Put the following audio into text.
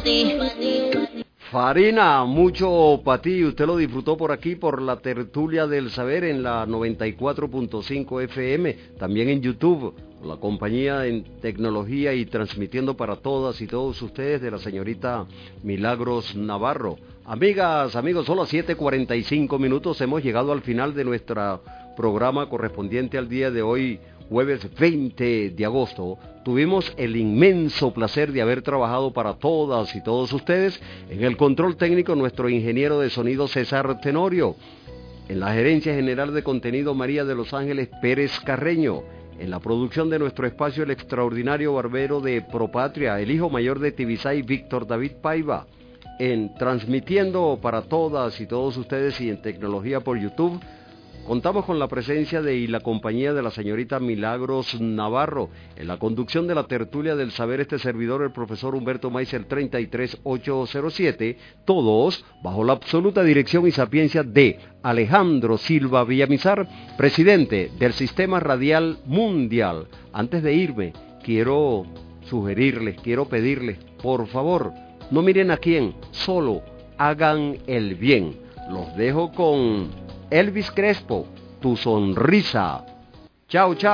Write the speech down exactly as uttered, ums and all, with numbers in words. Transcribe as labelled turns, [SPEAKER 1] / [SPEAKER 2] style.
[SPEAKER 1] ti.
[SPEAKER 2] Farina, mucho para ti. Usted lo disfrutó por aquí, por la tertulia del saber en la noventa y cuatro punto cinco F M, también en YouTube, la compañía en tecnología y transmitiendo para todas y todos ustedes de la señorita Milagros Navarro. Amigas, amigos, son las siete cuarenta y cinco minutos, hemos llegado al final de nuestro programa correspondiente al día de hoy, jueves veinte de agosto. Tuvimos el inmenso placer de haber trabajado para todas y todos ustedes. En el control técnico, nuestro ingeniero de sonido César Tenorio. En la gerencia general de contenido, María de los Ángeles Pérez Carreño. En la producción de nuestro espacio, el extraordinario barbero de Propatria, el hijo mayor de Tibisay, Víctor David Paiva. En transmitiendo para todas y todos ustedes y en tecnología por YouTube, contamos con la presencia de y la compañía de la señorita Milagros Navarro. En la conducción de la tertulia del saber, este servidor, el profesor Humberto Maiser, treinta y tres mil ochocientos siete, todos bajo la absoluta dirección y sapiencia de Alejandro Silva Villamizar, presidente del Sistema Radial Mundial. Antes de irme, quiero sugerirles, quiero pedirles, por favor, no miren a quién, solo hagan el bien. Los dejo con Elvis Crespo, Tu Sonrisa. Chao, chao.